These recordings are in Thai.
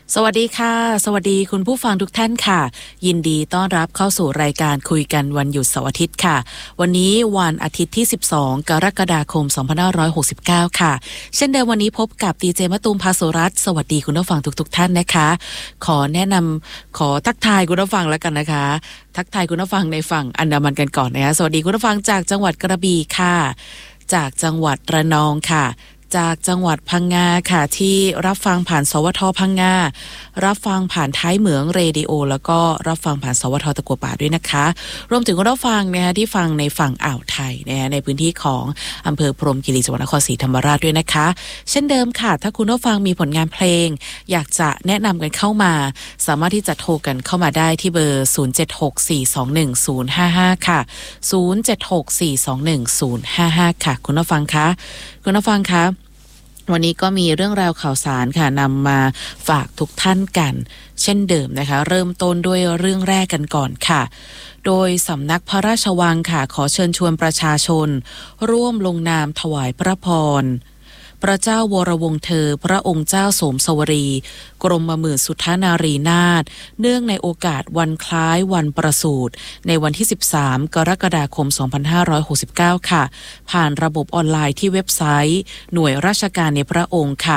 สวัสดีค่ะสวัสดีคุณผู้ฟังทุกท่านค่ะยินดีต้อนรับเข้าสู่รายการคุยกันวันหยุดเสาร์อาทิตย์ค่ะวันนี้วันอาทิตย์ที่12กรกฎาคม2569ค่ะเช่นเดิมวันนี้พบกับดีเจมะตูมภาสุรัตน์สวัสดีคุณผู้ฟังทุกท่านนะคะขอทักทายคุณผู้ฟังแล้วกันนะคะทักทายคุณผู้ฟังในฝั่งอันดามันกันก่อนนะคะสวัสดีคุณผู้ฟังจากจังหวัดกระบี่ค่ะจากจังหวัดระนองค่ะจากจังหวัดพังงาค่ะที่รับฟังผ่านสวทพังงารับฟังผ่านท้ายเหมืองเรดิโอแล้วก็รับฟังผ่านสวทตะกัวป่าด้วยนะคะรวมถึงคุณผู้ฟังนะคะที่ฟังในฝั่งอ่าวไทยนะคะในพื้นที่ของอำเภอพรหมคีรีจังหวัดนครศรีธรรมราชด้วยนะคะเช่นเดิมค่ะถ้าคุณผู้ฟังมีผลงานเพลงอยากจะแนะนำกันเข้ามาสามารถที่จะโทรกันเข้ามาได้ที่เบอร์0764210055ค่ะ0764210055ค่ะคุณผู้ฟังคะวันนี้ก็มีเรื่องราวข่าวสารค่ะนำมาฝากทุกท่านกันเช่นเดิมนะคะเริ่มต้นด้วยเรื่องแรกกันก่อนค่ะโดยสำนักพระราชวังค่ะขอเชิญชวนประชาชนร่วมลงนามถวายพระพรพระเจ้าวรวงศ์เธอพระองค์เจ้าโสมสวรีกรมหมื่นสุทธานารีนาถเนื่องในโอกาสวันคล้ายวันประสูติในวันที่13กรกฎาคม2569ค่ะผ่านระบบออนไลน์ที่เว็บไซต์หน่วยราชการในพระองค์ค่ะ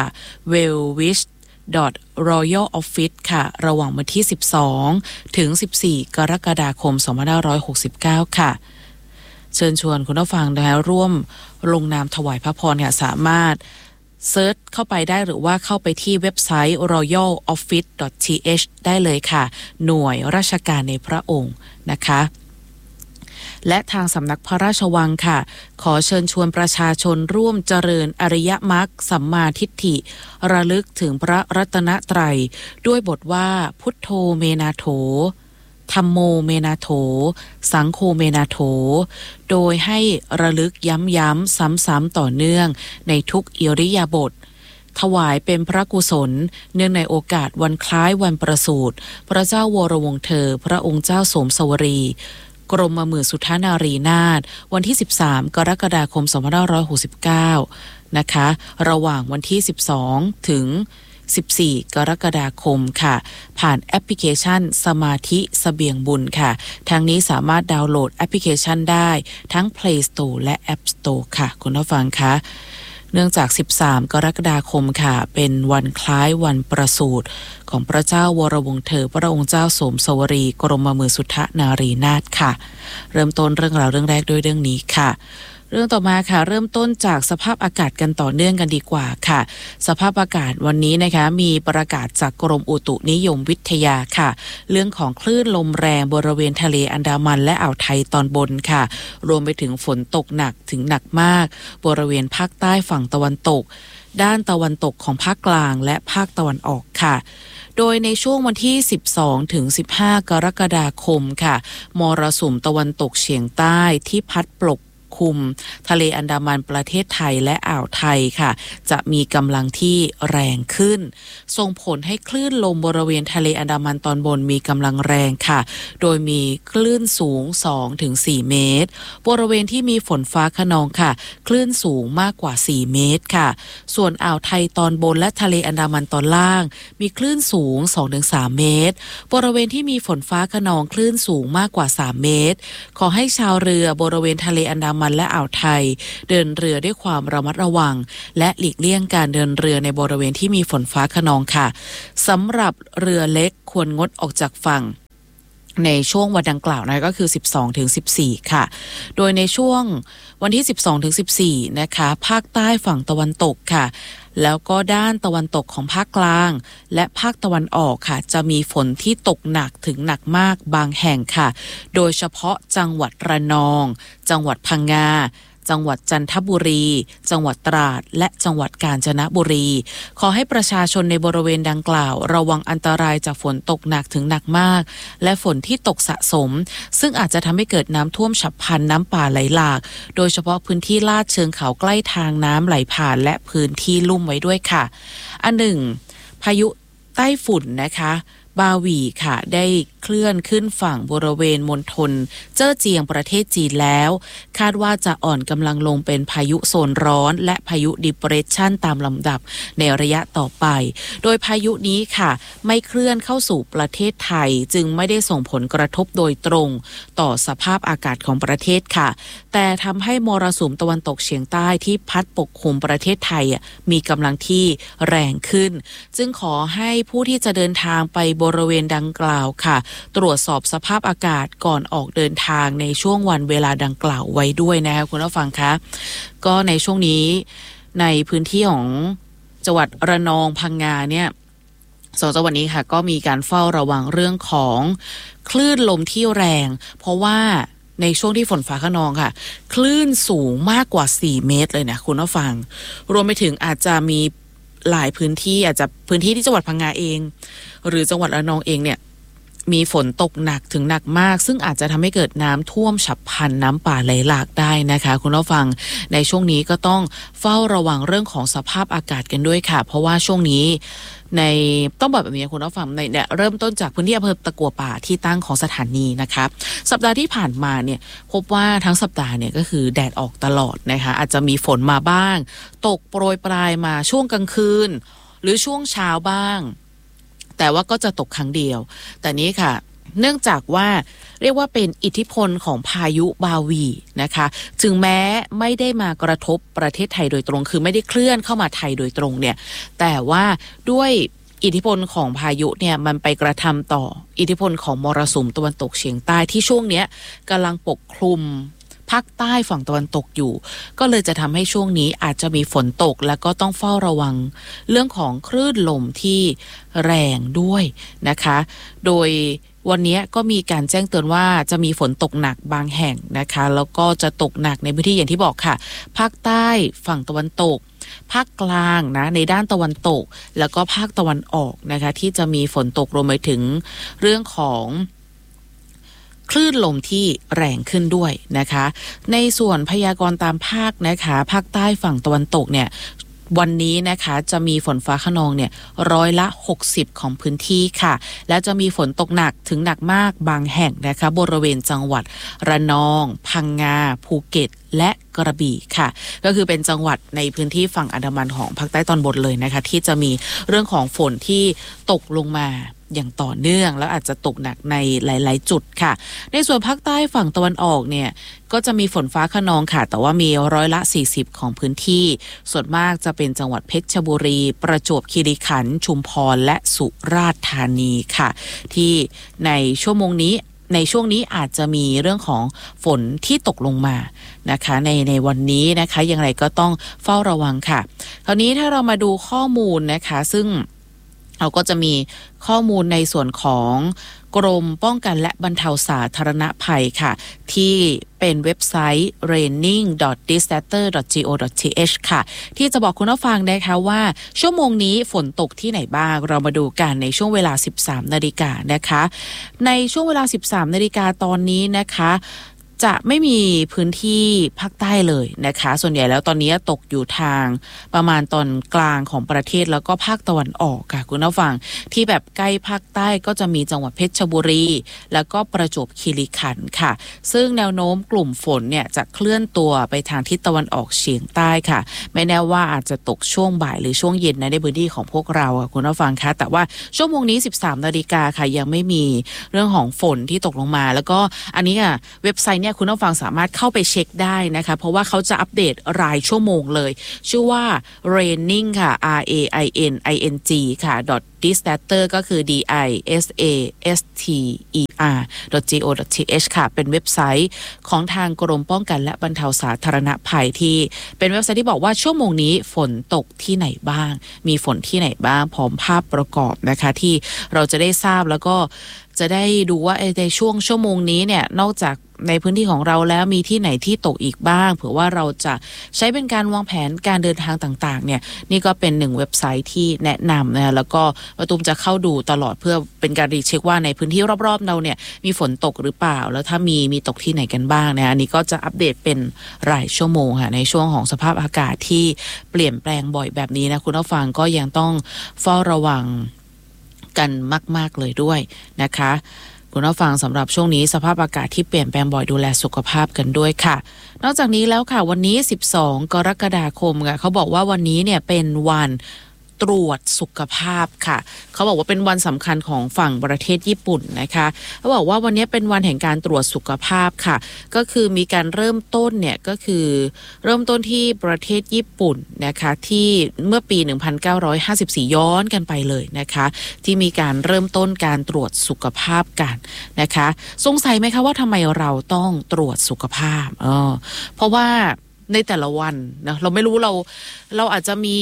wellwish.royal office ค่ะระหว่างวันที่12ถึง14กรกฎาคม2569ค่ะเชิญชวนคุณผู้ฟังนะคะร่วมลงนามถวายพระพรค่ะสามารถเซิร์ชเข้าไปได้หรือว่าเข้าไปที่เว็บไซต์ royaloffice.th ได้เลยค่ะหน่วยราชการในพระองค์นะคะและทางสำนักพระราชวังค่ะขอเชิญชวนประชาชนร่วมเจริญอริยมรรคสัมมาทิฏฐิระลึกถึงพระรัตนตรัยด้วยบทว่าพุทโธเมนาโถธัมโมเมนาโถสังโฆเมนาโถโดยให้ระลึกย้ำๆซ้ำๆต่อเนื่องในทุกอิริยาบถถวายเป็นพระกุศลเนื่องในโอกาสวันคล้ายวันประสูติพระเจ้าวรวงศ์เธอพระองค์เจ้าโสมสวรีกรมหมื่นสุทธานารีนาถวันที่13กรกฎาคม2569นะคะระหว่างวันที่12ถึง14กรกฎาคมค่ะผ่านแอปพลิเคชันสมาธิเสบียงบุญค่ะทางนี้สามารถดาวน์โหลดแอปพลิเคชันได้ทั้ง Play Store และ App Store ค่ะคุณผู้ฟังคะเนื่องจาก13กรกฎาคมค่ะเป็นวันคล้ายวันประสูติของพระเจ้าวรวงศ์เธอพระองค์เจ้าโสมสวรีกรมหมื่นสุทธานารีนาถค่ะเริ่มต้นเรื่องราวเรื่องแรกด้วยเรื่องนี้ค่ะเรื่องต่อมาค่ะเริ่มต้นจากสภาพอากาศกันต่อเนื่องกันดีกว่าค่ะสภาพอากาศวันนี้นะคะมีประกาศจากกรมอุตุนิยมวิทยาค่ะเรื่องของคลื่นลมแรงบริเวณทะเลอันดามันและอ่าวไทยตอนบนค่ะรวมไปถึงฝนตกหนักถึงหนักมากบริเวณภาคใต้ฝั่งตะวันตกด้านตะวันตกของภาคกลางและภาคตะวันออกค่ะโดยในช่วงวันที่12ถึง15กรกฎาคมค่ะมรสุมตะวันตกเฉียงใต้ที่พัดปกคลุมทะเลอันดามันประเทศไทยและอ่าวไทยค่ะจะมีกำลังที่แรงขึ้นส่งผลให้คลื่นลมบริเวณทะเลอันดามันตอนบนมีกำลังแรงค่ะโดยมีคลื่นสูง 2-4 เมตรบริเวณที่มีฝนฟ้าคะนองค่ะคลื่นสูงมากกว่า4เมตรค่ะส่วนอ่าวไทยตอนบนและทะเลอันดามันตอนล่างมีคลื่นสูง 2-3 เมตรบริเวณที่มีฝนฟ้าคะนองคลื่นสูงมากกว่า3เมตรขอให้ชาวเรือบริเวณทะเลอันดามันและอ่าวไทยเดินเรือด้วยความระมัดระวังและหลีกเลี่ยงการเดินเรือในบริเวณที่มีฝนฟ้าคะนองค่ะสำหรับเรือเล็กควรงดออกจากฝั่งในช่วงวันดังกล่าวนะก็คือ12ถึง14ค่ะโดยในช่วงวันที่12ถึง14นะคะภาคใต้ฝั่งตะวันตกค่ะแล้วก็ด้านตะวันตกของภาคกลางและภาคตะวันออกค่ะจะมีฝนที่ตกหนักถึงหนักมากบางแห่งค่ะโดยเฉพาะจังหวัดระนองจังหวัดพังงาจังหวัดจันทบุรีจังหวัดตราดและจังหวัดกาญจนบุรีขอให้ประชาชนในบริเวณดังกล่าวระวังอันตรายจากฝนตกหนักถึงหนักมากและฝนที่ตกสะสมซึ่งอาจจะทำให้เกิดน้ำท่วมฉับพลันน้ำป่าไหลหลากโดยเฉพาะพื้นที่ลาดเชิงเขาใกล้ทางน้ำไหลผ่านและพื้นที่ลุ่มไว้ด้วยค่ะอันหนึ่งพายุไต้ฝุ่นนะคะบาหวีค่ะได้เคลื่อนขึ้นฝั่งบริเวณมณฑลเจ้อเจียงประเทศจีนแล้วคาดว่าจะอ่อนกำลังลงเป็นพายุโซนร้อนและพายุดิเปรสชันตามลำดับในระยะต่อไปโดยพายุนี้ค่ะไม่เคลื่อนเข้าสู่ประเทศไทยจึงไม่ได้ส่งผลกระทบโดยตรงต่อสภาพอากาศของประเทศค่ะแต่ทำให้มรสุมตะวันตกเฉียงใต้ที่พัดปกคลุมประเทศไทยมีกำลังที่แรงขึ้นจึงขอให้ผู้ที่จะเดินทางไปบริเวณดังกล่าวค่ะตรวจสอบสภาพอากาศก่อนออกเดินทางในช่วงวันเวลาดังกล่าวไว้ด้วยนะคะคุณผู้ฟังคะก็ในช่วงนี้ในพื้นที่ของจังหวัดระนองพังงาเนี่ยสองจังหวัดนี้ค่ะก็มีการเฝ้าระวังเรื่องของคลื่นลมที่แรงเพราะว่าในช่วงที่ฝนฟ้าคะนองค่ะคลื่นสูงมากกว่า4 เมตรเลยนะคุณผู้ฟังรวมไปถึงอาจจะมีหลายพื้นที่อาจจะพื้นที่ที่จังหวัดพังงาเองหรือจังหวัดระนองเองเนี่ยมีฝนตกหนักถึงหนักมากซึ่งอาจจะทำให้เกิดน้ำท่วมฉับพลันน้ำป่าไหลหลากได้นะคะคุณผู้ฟังในช่วงนี้ก็ต้องเฝ้าระวังเรื่องของสภาพอากาศกันด้วยค่ะเพราะว่าช่วงนี้ในต้องบอกแบบนี้คุณผู้ฟังในเนี่ยเริ่มต้นจากพื้นที่อำเภอตะกั่วป่าที่ตั้งของสถานีนะคะสัปดาห์ที่ผ่านมาเนี่ยพบว่าทั้งสัปดาห์เนี่ยก็คือแดดออกตลอดนะคะอาจจะมีฝนมาบ้างตกโปรยปลายมาช่วงกลางคืนหรือช่วงเช้าบ้างแต่ว่าก็จะตกครั้งเดียวแต่นี้ค่ะเนื่องจากว่าเรียกว่าเป็นอิทธิพลของพายุบาวีนะคะถึงแม้ไม่ได้มากระทบประเทศไทยโดยตรงคือไม่ได้เคลื่อนเข้ามาไทยโดยตรงเนี่ยแต่ว่าด้วยอิทธิพลของพายุเนี่ยมันไปกระทำต่ออิทธิพลของมรสุมตะวันตกเฉียงใต้ที่ช่วงเนี้ยกำลังปกคลุมภาคใต้ฝั่งตะวันตกอยู่ก็เลยจะทำให้ช่วงนี้อาจจะมีฝนตกและก็ต้องเฝ้าระวังเรื่องของคลื่นลมที่แรงด้วยนะคะโดยวันนี้ก็มีการแจ้งเตือนว่าจะมีฝนตกหนักบางแห่งนะคะแล้วก็จะตกหนักในพื้นที่อย่างที่บอกค่ะภาคใต้ฝั่งตะวันตกภาคกลางนะในด้านตะวันตกแล้วก็ภาคตะวันออกนะคะที่จะมีฝนตกรวมไปถึงเรื่องของคลื่นลมที่แรงขึ้นด้วยนะคะในส่วนพยากรณ์ตามภาคนะคะภาคใต้ฝั่งตะวันตกเนี่ยวันนี้นะคะจะมีฝนฟ้าคะนองเนี่ย60%ของพื้นที่ค่ะและจะมีฝนตกหนักถึงหนักมากบางแห่งนะคะบริเวณจังหวัดระนองพังงาภูเก็ตและกระบี่ค่ะก็คือเป็นจังหวัดในพื้นที่ฝั่งอันดามันของภาคใต้ตอนบนเลยนะคะที่จะมีเรื่องของฝนที่ตกลงมาอย่างต่อเนื่องแล้วอาจจะตกหนักในหลายๆจุดค่ะในส่วนภาคใต้ฝั่งตะวันออกเนี่ยก็จะมีฝนฟ้าคะนองค่ะแต่ว่ามี40%ของพื้นที่ส่วนมากจะเป็นจังหวัดเพชรบุรีประจวบคีรีขันธ์ชุมพรและสุราษฎร์ธานีค่ะที่ในช่วงนี้อาจจะมีเรื่องของฝนที่ตกลงมานะคะในวันนี้นะคะอย่างไรก็ต้องเฝ้าระวังค่ะคราวนี้ถ้าเรามาดูข้อมูลนะคะซึ่งเราก็จะมีข้อมูลในส่วนของกรมป้องกันและบรรเทาสาธารณภัยค่ะที่เป็นเว็บไซต์ raining.disaster.go.th ค่ะที่จะบอกคุณผู้ฟังนะคะว่าชั่วโมงนี้ฝนตกที่ไหนบ้างเรามาดูกันในช่วงเวลา 13 นาฬิกานะคะในช่วงเวลา 13 นาฬิกาตอนนี้นะคะจะไม่มีพื้นที่ภาคใต้เลยนะคะส่วนใหญ่แล้วตอนนี้ตกอยู่ทางประมาณตอนกลางของประเทศแล้วก็ภาคตะวันออกค่ะคุณผู้ฟังที่แบบใกล้ภาคใต้ก็จะมีจังหวัดเพชรบุรีแล้วก็ประจวบคีรีขันธ์ค่ะซึ่งแนวโน้มกลุ่มฝนเนี่ยจะเคลื่อนตัวไปทางทิศตะวันออกเฉียงใต้ค่ะไม่แน่ว่าอาจจะตกช่วงบ่ายหรือช่วงเย็นในพื้นที่ของพวกเราค่ะคุณผู้ฟังคะแต่ว่าชั่วโมงนี้ 13 นาฬิกาค่ะยังไม่มีเรื่องของฝนที่ตกลงมาแล้วก็อันนี้ค่ะเว็บไซต์คุณผู้ฟังสามารถเข้าไปเช็คได้นะคะเพราะว่าเขาจะอัปเดตรายชั่วโมงเลยชื่อว่า raining ค่ะ raining ค่ะ disaster ก็คือ disaster.go.th ค่ะเป็นเว็บไซต์ของทางกรมป้องกันและบรรเทาสาธารณภัยที่เป็นเว็บไซต์ที่บอกว่าชั่วโมงนี้ฝนตกที่ไหนบ้างมีฝนที่ไหนบ้างพร้อมภาพประกอบนะคะที่เราจะได้ทราบแล้วก็จะได้ดูว่าในช่วงชั่วโมงนี้เนี่ยนอกจากในพื้นที่ของเราแล้วมีที่ไหนที่ตกอีกบ้างเผื่อว่าเราจะใช้เป็นการวางแผนการเดินทางต่างๆเนี่ยนี่ก็เป็น1เว็บไซต์ที่แนะนำนะแล้วก็ประตูมจะเข้าดูตลอดเพื่อเป็นการรีเช็คว่าในพื้นที่รอบๆเราเนี่ยมีฝนตกหรือเปล่าแล้วถ้ามีตกที่ไหนกันบ้างนะอันนี้ก็จะอัปเดตเป็นรายชั่วโมงค่ะในช่วงของสภาพอากาศที่เปลี่ยนแปลงบ่อยแบบนี้นะคุณผู้ฟังก็ยังต้องเฝ้าระวังกันมากๆเลยด้วยนะคะคุณผู้ฟังสำหรับช่วงนี้สภาพอากาศที่เปลี่ยนแปลงบ่อยดูแลสุขภาพกันด้วยค่ะนอกจากนี้แล้วค่ะวันนี้12กรกฎาคมค่ะเขาบอกว่าวันนี้เนี่ยเป็นวันตรวจสุขภาพค่ะเขาบอกว่าเป็นวันสำคัญของฝั่งประเทศญี่ปุ่นนะคะเขาบอกว่าวันนี้เป็นวันแห่งการตรวจสุขภาพค่ะก็คือมีการเริ่มต้นเนี่ยก็คือเริ่มต้นที่ประเทศญี่ปุ่นนะคะที่เมื่อปี1954ย้อนกันไปเลยนะคะที่มีการเริ่มต้นการตรวจสุขภาพกันนะคะสงสัยไหมคะว่าทำไมเราต้องตรวจสุขภาพเพราะว่าในแต่ละวันนะเราไม่รู้เราอาจจะมี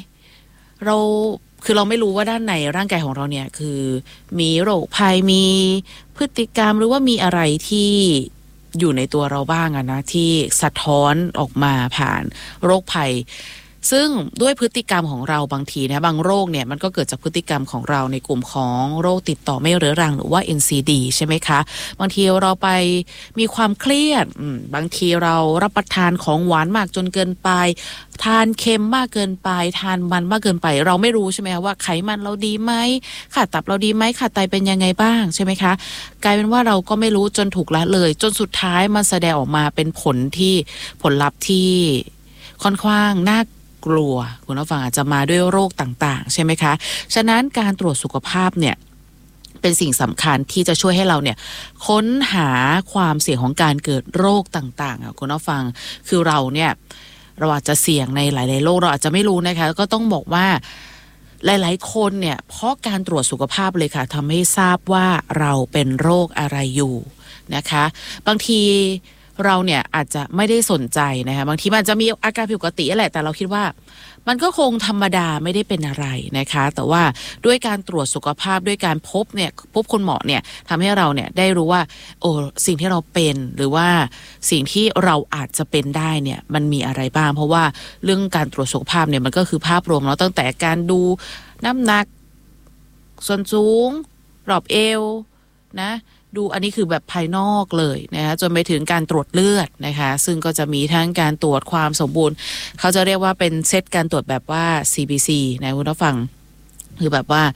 เราไม่รู้ว่าด้านในร่างกายของเราเนี่ยคือมีโรคภัยมีพฤติกรรมหรือว่ามีอะไรที่อยู่ในตัวเราบ้างนะที่สะท้อนออกมาผ่านโรคภัยซึ่งด้วยพฤติกรรมของเราบางทีนะบางโรคเนี่ยมันก็เกิดจากพฤติกรรมของเราในกลุ่มของโรคติดต่อไม่เรื้อรังหรือว่า NCD ใช่ไหมคะบางทีเราไปมีความเครียดบางทีเรารับประทานของหวานมากจนเกินไปทานเค็มมากเกินไปทานมันมากเกินไปเราไม่รู้ใช่ไหมคะว่าไขมันเราดีไหมค่าตับเราดีไหมค่าไตเป็นยังไงบ้างใช่ไหมคะกลายเป็นว่าเราก็ไม่รู้จนถูกละเลยจนสุดท้ายมันแสดงออกมาเป็นผลลัพธ์ที่ค่อนข้างน่ากลัวคุณผู้ฟังอาจจะมาด้วยโรคต่างๆใช่ไหมคะฉะนั้นการตรวจสุขภาพเนี่ยเป็นสิ่งสำคัญที่จะช่วยให้เราเนี่ยค้นหาความเสี่ยงของการเกิดโรคต่างๆคุณผู้ฟังคือเราอาจจะเสี่ยงในหลายๆโรคเราอาจจะไม่รู้นะคะก็ต้องบอกว่าหลายๆคนเนี่ยเพราะการตรวจสุขภาพเลยค่ะทำให้ทราบว่าเราเป็นโรคอะไรอยู่นะคะบางทีเราเนี่ยอาจจะไม่ได้สนใจนะคะบางทีมันจะมีอาการผิดปกติแหละแต่เราคิดว่ามันก็คงธรรมดาไม่ได้เป็นอะไรนะคะแต่ว่าด้วยการตรวจสุขภาพด้วยการพบคุณหมอเนี่ยทำให้เราเนี่ยได้รู้ว่าสิ่งที่เราเป็นหรือว่าสิ่งที่เราอาจจะเป็นได้เนี่ยมันมีอะไรบ้างเพราะว่าเรื่องการตรวจสุขภาพเนี่ยมันก็คือภาพรวมแล้วตั้งแต่การดูน้ำหนักส่วนสูงรอบเอวนะดูอันนี้คือแบบภายนอกเลยนะคะจนไปถึงการตรวจเลือดนะคะซึ่งก็จะมีทั้งการตรวจความสมบูรณ์เขาจะเรียกว่าเป็นเซตการตรวจแบบว่า CBC นะคุณผู้ฟังคือแบบว่า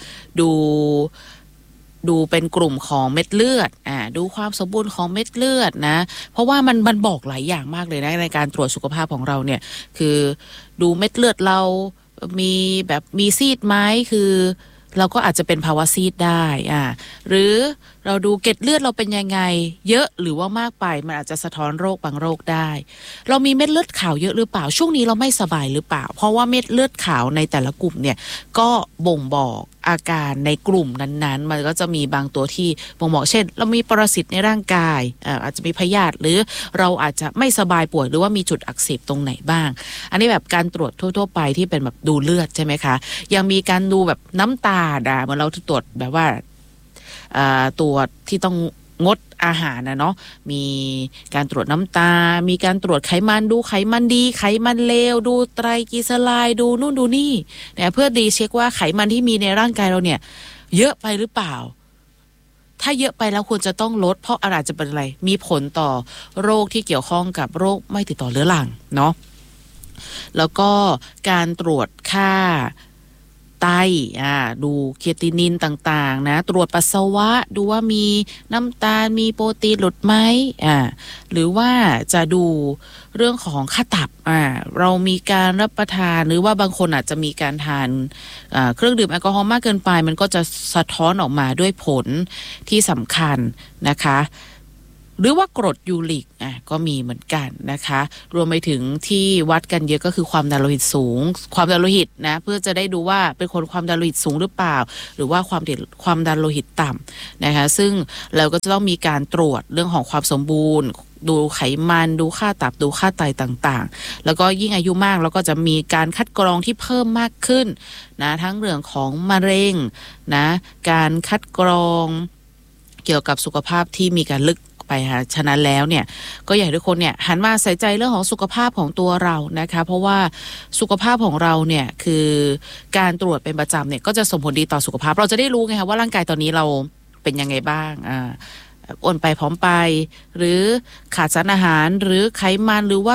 ดูเป็นกลุ่มของเม็ดเลือดดูความสมบูรณ์ของเม็ดเลือดนะเพราะว่ามันบอกหลายอย่างมากเลยนะในการตรวจสุขภาพของเราเนี่ยคือดูเม็ดเลือดเรามีซีดไหมคือเราก็อาจจะเป็นภาวะซีดได้หรือเราดูเกล็ดเลือดเราเป็นยังไงเยอะหรือว่ามากไปมันอาจจะสะท้อนโรคบางโรคได้เรามีเม็ดเลือดขาวเยอะหรือเปล่าช่วงนี้เราไม่สบายหรือเปล่าเพราะว่าเม็ดเลือดขาวในแต่ละกลุ่มเนี่ยก็บ่งบอกอาการในกลุ่มนั้นๆมันก็จะมีบางตัวที่บ่งบอกเช่นเรามีปรสิตในร่างกายอาจจะมีพยาธิหรือเราอาจจะไม่สบายป่วยหรือว่ามีจุดอักเสบตรงไหนบ้างอันนี้แบบการตรวจทั่วๆไปที่เป็นแบบดูเลือดใช่ไหมคะยังมีการดูแบบน้ำตาเหมือนเราตรวจแบบว่าตรวจที่ต้องงดอาหารเนาะมีการตรวจน้ำตามีการตรวจไขมันดูไขมันดีไขมันเลวดูไตรกลีเซอไรด์ดูนู่นดูนี่เพื่อดีเช็คว่าไขมันที่มีในร่างกายเราเนี่ยเยอะไปหรือเปล่าถ้าเยอะไปแล้วควรจะต้องลดเพราะอาจจะเป็นอะไรมีผลต่อโรคที่เกี่ยวข้องกับโรคไม่ติดต่อเรื้อรังเนาะแล้วก็การตรวจค่าไตดูเคตินินต่างๆนะตรวจปัสสาวะดูว่ามีน้ำตาลมีโปรตีนหลุดไหมหรือว่าจะดูเรื่องของค่าตับเรามีการรับประทานหรือว่าบางคนอาจจะมีการทานเครื่องดื่มแอลกอฮอล์มากเกินไปมันก็จะสะท้อนออกมาด้วยผลที่สำคัญนะคะหรือว่ากรดยูริกก็มีเหมือนกันนะคะรวมไปถึงที่วัดกันเยอะก็คือความดันโลหิตสูงความดันโลหิตนะเพื่อจะได้ดูว่าเป็นคนความดันโลหิตสูงหรือเปล่าหรือว่าความดันโลหิตต่ำนะคะซึ่งเราก็จะต้องมีการตรวจเรื่องของความสมบูรณ์ดูไขมันดูค่าตับดูค่าไตต่างๆแล้วก็ยิ่งอายุมากเราก็จะมีการคัดกรองที่เพิ่มมากขึ้นนะทั้งเรื่องของมะเร็งนะการคัดกรองเกี่ยวกับสุขภาพที่มีการลึกไปค่ะฉะนั้นแล้วเนี่ยก็อยากให้ทุกคนเนี่ยหันมาใส่ใจเรื่องของสุขภาพของตัวเรานะคะเพราะว่าสุขภาพของเราเนี่ยคือการตรวจเป็นประจำเนี่ยก็จะส่งผลดีต่อสุขภาพเราจะได้รู้ไงคะว่าร่างกายตอนนี้เราเป็นยังไงบ้างอ้วนไปผอมไปหรือขาดสารอาหารหรือไขมันหรือว่า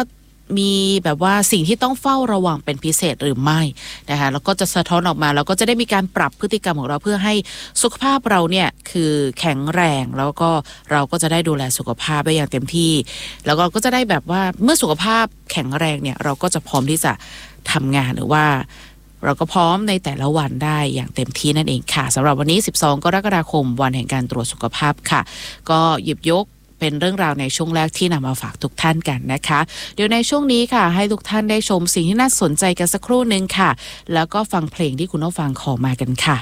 มีแบบว่าสิ่งที่ต้องเฝ้าระวังเป็นพิเศษหรือไม่นะคะแล้วก็จะสะท้อนออกมาแล้วก็จะได้มีการปรับพฤติกรรมของเราเพื่อให้สุขภาพเราเนี่ยคือแข็งแรงแล้วก็เราก็จะได้ดูแลสุขภาพได้อย่างเต็มที่แล้วก็จะได้แบบว่าเมื่อสุขภาพแข็งแรงเนี่ยเราก็จะพร้อมที่จะทำงานหรือว่าเราก็พร้อมในแต่ละวันได้อย่างเต็มที่นั่นเองค่ะสำหรับวันนี้12กรกฎาคมวันแห่งการตรวจสุขภาพค่ะก็หยิบยกเป็นเรื่องราวในช่วงแรกที่นำมาฝากทุกท่านกันนะคะเดี๋ยวในช่วงนี้ค่ะให้ทุกท่านได้ชมสิ่งที่น่าสนใจกันสักครู่นึงค่ะแล้วก็ฟังเพลงที่คุณผู้ฟังขอมากันค่ะ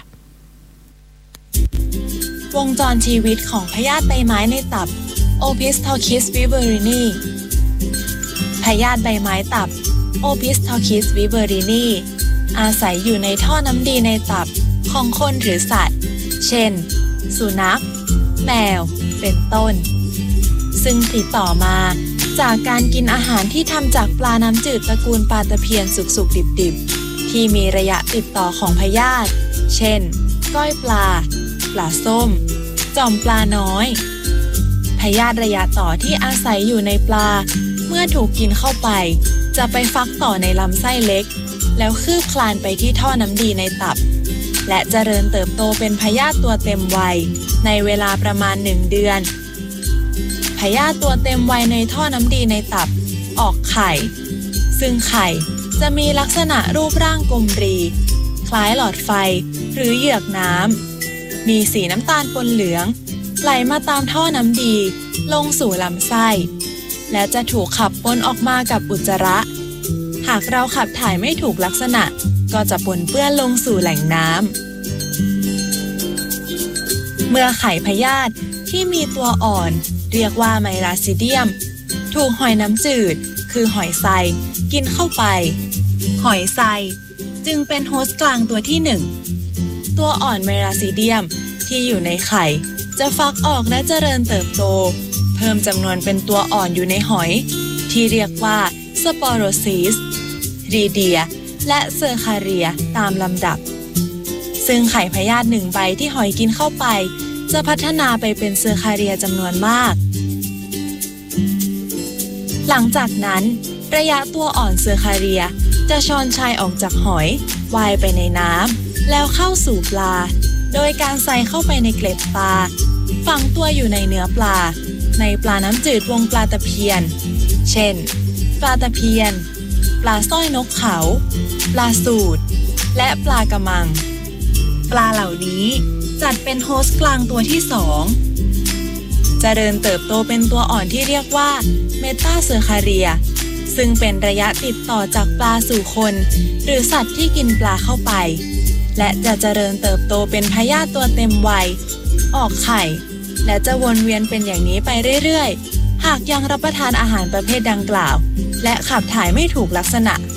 วงจรชีวิตของพยาธิใบไม้ในตับ Opisthorchis viverrini พยาธิใบไม้ตับ Opisthorchis viverrini อาศัยอยู่ในท่อน้ำดีในตับของคนหรือสัตว์ เช่น สุนัข แมว เป็นต้นซึ่งติดต่อมาจากการกินอาหารที่ทำจากปลาน้ำจืดตระกูลปลาตะเพียนสุกๆดิบๆที่มีระยะติดต่อของพยาธิเช่นก้อยปลาส้มจ่อมปลาน้อยพยาธิระยะต่อที่อาศัยอยู่ในปลาเมื่อถูกกินเข้าไปจะไปฟักต่อในลำไส้เล็กแล้วคืบคลานไปที่ท่อน้ำดีในตับและเจริญเติบโตเป็นพยาธิตัวเต็มวัยในเวลาประมาณ1 เดือนพยาธิตัวเต็มวัยในท่อน้ำดีในตับออกไข่ซึ่งไข่จะมีลักษณะรูปร่างกลมรีคล้ายหลอดไฟหรือเหยือกน้ำมีสีน้ำตาลปนเหลืองไหลมาตามท่อน้ำดีลงสู่ลำไส้และจะถูกขับปนออกมากับอุจจาระหากเราขับถ่ายไม่ถูกลักษณะก็จะปนเปื้อนลงสู่แหล่งน้ำเมื่อไข่พยาธิที่มีตัวอ่อนเรียกว่าไมราซิเดียมถูกหอยน้ำจืดคือหอยไซกินเข้าไปหอยไซจึงเป็นโฮสต์กลางตัวที่1ตัวอ่อนไมราซิเดียมที่อยู่ในไข่จะฟักออกและเจริญเติบโตเพิ่มจำนวนเป็นตัวอ่อนอยู่ในหอยที่เรียกว่าสปอโรซิสรีเดียและเซอร์คาเรียตามลำดับซึ่งไข่พยาธิ1 ใบที่หอยกินเข้าไปจะพัฒนาไปเป็นเซอร์คาเรียจำนวนมากหลังจากนั้นระยะตัวอ่อนเซอร์คาเรียจะชอนชัยออกจากหอยว่ายไปในน้ำแล้วเข้าสู่ปลาโดยการใส่เข้าไปในเกล็ดปลาฝังตัวอยู่ในเนื้อปลาในปลาน้ำจืดวงปลาตะเพียนเช่นปลาตะเพียนปลาสร้อยนกเขาปลาสูตรและปลากระมังปลาเหล่านี้จัดเป็นโฮสต์กลางตัวที่2เจริญเติบโตเป็นตัวอ่อนที่เรียกว่าเมตาเซอร์คาเรียซึ่งเป็นระยะติดต่อจากปลาสู่คนหรือสัตว์ที่กินปลาเข้าไปและจะเจริญเติบโตเป็นพยาธิตัวเต็มวัยออกไข่และจะวนเวียนเป็นอย่างนี้ไปเรื่อยๆหากยังรับประทานอาหารประเภทดังกล่าวและขับถ่ายไม่ถูกลักษณะ